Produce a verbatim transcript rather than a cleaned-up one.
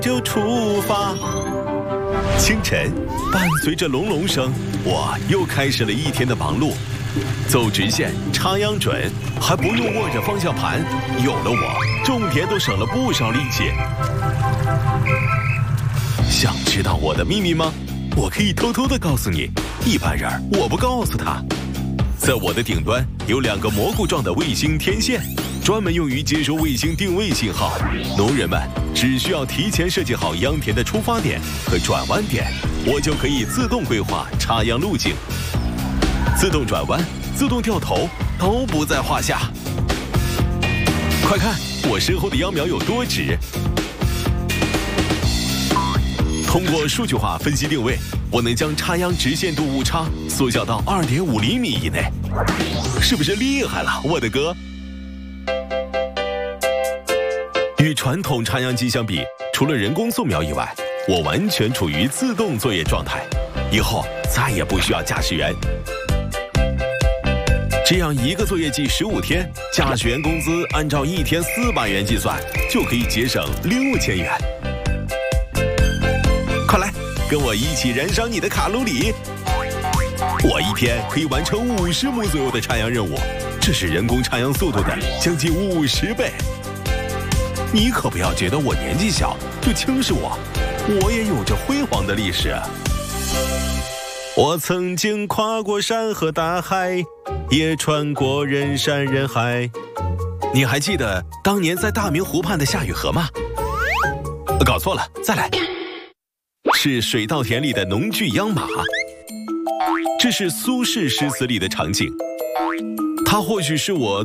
就出发。清晨，伴随着隆隆声，我又开始了一天的忙碌。走直线，插秧准，还不用握着方向盘，有了我，种田都省了不少力气。想知道我的秘密吗？我可以偷偷的告诉你，一般人我不告诉他。在我的顶端有两个蘑菇状的卫星天线，专门用于接收卫星定位信号。农人们只需要提前设计好秧田的出发点和转弯点，我就可以自动规划插秧路径，自动转弯、自动掉头都不在话下。快看我身后的秧苗有多直！通过数据化分析定位，我能将插秧直线度误差缩小到 二点五厘米以内，是不是厉害了，我的哥？与传统插秧机相比，除了人工素描以外，我完全处于自动作业状态，以后再也不需要驾驶员。这样一个作业季十五天，驾驶员工资按照一天四百元计算，就可以节省六千元。快来，跟我一起燃烧你的卡路里！我一天可以完成五十亩左右的插秧任务，这是人工插秧速度的将近五十倍。你可不要觉得我年纪小就轻视我，我也有着辉煌的历史。我曾经跨过山和大海，也穿过人山人海。你还记得当年在大明湖畔的夏雨荷吗？搞错了，再来。是水稻田里的农具秧马，这是苏轼诗词里的场景，它或许是我